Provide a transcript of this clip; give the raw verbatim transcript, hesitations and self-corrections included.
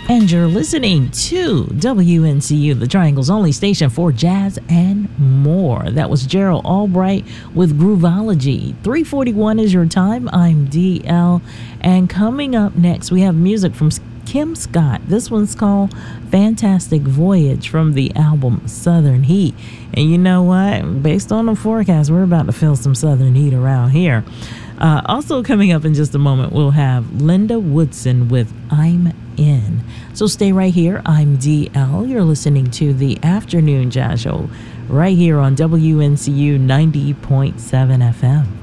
And you're listening to W N C U, the Triangle's only station for jazz and more. That was Gerald Albright with Groovology. three forty-one is your time. I'm D L. And coming up next, we have music from Kim Scott. This one's called Fantastic Voyage from the album Southern Heat. And you know what? Based on the forecast, we're about to feel some Southern heat around here. Uh, also coming up in just a moment, we'll have Linda Woodson with I'm In. So stay right here. I'm D L. You're listening to the Afternoon Jazz Show right here on W N C U ninety point seven F M.